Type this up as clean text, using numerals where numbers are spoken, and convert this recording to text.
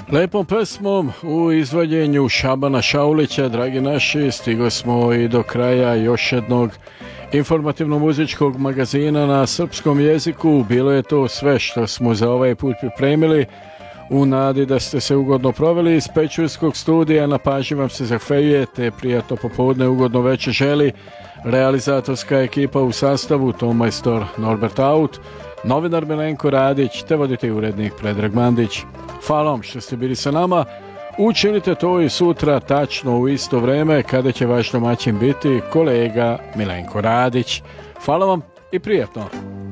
Lepom pesmom u izvođenju Šabana Šaulića, dragi naši, stigo smo i do kraja još jednog informativno-muzičkog magazina na srpskom jeziku. Bilo je to sve što smo za ovaj put pripremili. U nadi da ste se ugodno proveli iz Pečurskog studija, na pažnji vam se zahvaljuje, te prijatno popodne, ugodno večer želi realizatorska ekipa u sastavu tonmajstor Norbert Aut, novinar Milenko Radić te voditelj urednik Predrag Mandić. Hvala vam što ste bili sa nama. Učinite to i sutra tačno u isto vreme kada će vaš domaćin biti kolega Milenko Radić. Hvala vam i prijatno.